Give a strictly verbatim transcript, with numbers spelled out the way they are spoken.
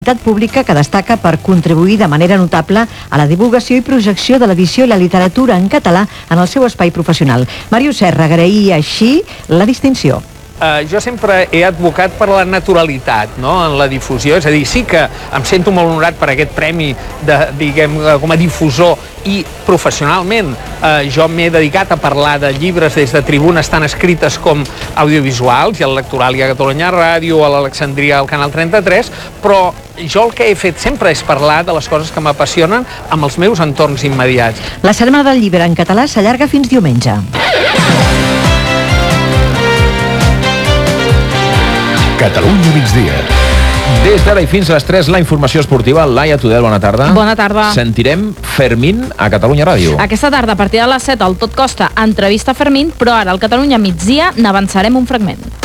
pública que destaca per contribuir de manera notable a la divulgació i projecció de l'edició i la literatura en català en el seu espai professional. Màrius Serra agraïa així la distinció. Uh, jo sempre he advocat per la naturalitat, no?, en la difusió, és a dir, sí que em sento molt honorat per aquest premi de, diguem, com a difusor, i professionalment uh, jo m'he dedicat a parlar de llibres des de tribunes tan escrites com audiovisuals, i al Lectoral i a Catalunya Ràdio, a l'Alexandria al Canal trenta-tres, però jo el que he fet sempre és parlar de les coses que m'apassionen amb els meus entorns immediats. La Setmana del Llibre en català s'allarga fins diumenge. Catalunya migdia. Des d'ara i fins a les tres, la informació esportiva. Laia Tudel, bona tarda. Bona tarda. Sentirem Fermín a Catalunya Ràdio. Aquesta tarda, a partir de les set, al Tot Costa, entrevista Fermín, però ara al Catalunya migdia n'avançarem un fragment.